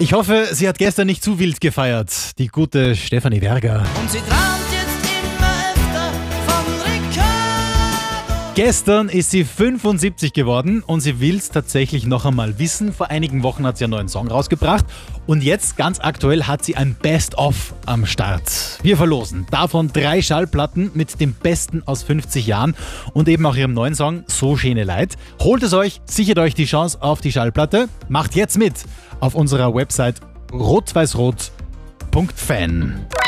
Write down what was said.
Ich hoffe, sie hat gestern nicht zu wild gefeiert, die gute Stefanie Berger. Und sie träumt jetzt immer öfter von Ricardo. Gestern ist sie 75 geworden und sie will es tatsächlich noch einmal wissen. Vor einigen Wochen hat sie einen neuen Song rausgebracht und jetzt, ganz aktuell, hat sie ein Best-of am Start. Wir verlosen davon 3 Schallplatten mit dem Besten aus 50 Jahren und eben auch ihrem neuen Song So schöne Leid. Holt es euch, sichert euch die Chance auf die Schallplatte, macht jetzt mit auf unserer Website rot-weiß-rot.fan.